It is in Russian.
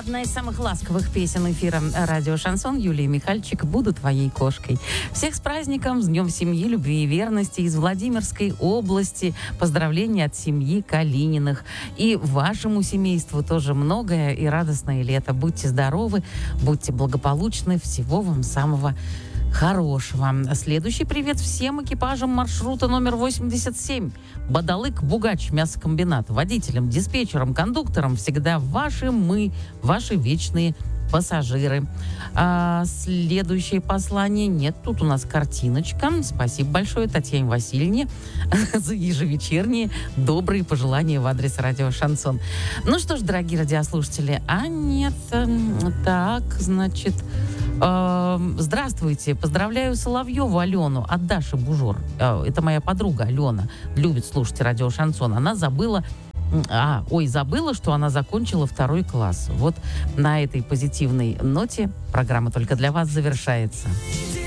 Одна из самых ласковых песен эфира радио «Шансон» Юлии Михальчик «Буду твоей кошкой». Всех с праздником, с Днем семьи, любви и верности из Владимирской области. Поздравления от семьи Калининых. И вашему семейству тоже многое и радостное лето. Будьте здоровы, будьте благополучны. Всего вам самого хорошего. Следующий привет всем экипажам маршрута номер 87. Бадалык-Бугач, мясокомбинат. Водителям, диспетчерам, кондукторам всегда ваши вечные пассажиры. Следующее послание. Нет, тут у нас картиночка. Спасибо большое Татьяне Васильевне за ежевечерние добрые пожелания в адрес радио «Шансон». Ну что ж, дорогие радиослушатели, нет. Так, значит... Здравствуйте. Поздравляю Соловьеву Алену от Даши Бужор. Это моя подруга Алена. Любит слушать радио «Шансон». Она забыла, что она закончила 2 класс. Вот на этой позитивной ноте программа «Только для вас» завершается.